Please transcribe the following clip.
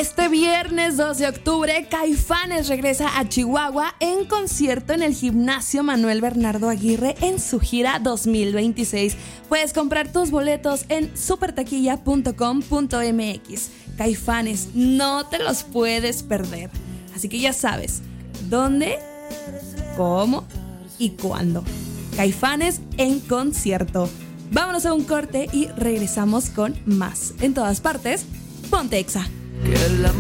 Este viernes 2 de octubre, Caifanes regresa a Chihuahua en concierto en el Gimnasio Manuel Bernardo Aguirre en su gira 2026. Puedes comprar tus boletos en supertaquilla.com.mx. Caifanes, no te los puedes perder. Así que ya sabes, ¿dónde, cómo y cuándo? Caifanes en concierto. Vámonos a un corte y regresamos con más. En todas partes, ponte Exa. Que el amor